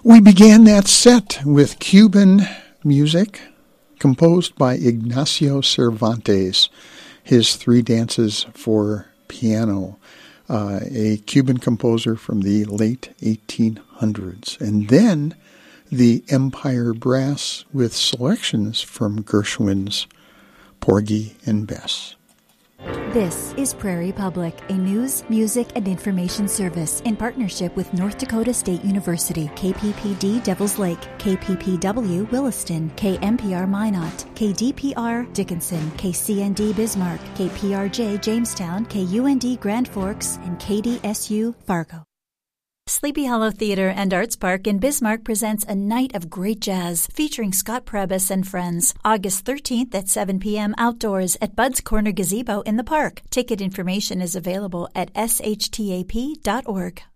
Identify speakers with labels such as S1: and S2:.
S1: We began that set with Cuban music composed by Ignacio Cervantes, his Three Dances for Piano, a Cuban composer from the late 1800s. And then the Empire Brass with selections from Gershwin's Porgy and Bess.
S2: This is Prairie Public, a news, music, and information service in partnership with North Dakota State University, KPPD Devils Lake, KPPW Williston, KMPR Minot, KDPR Dickinson, KCND Bismarck, KPRJ Jamestown, KUND Grand Forks, and KDSU Fargo. Sleepy Hollow Theater and Arts Park in Bismarck presents a night of great jazz featuring Scott Prebis and friends. August 13th at 7 p.m. outdoors at Bud's Corner Gazebo in the park. Ticket information is available at shtap.org.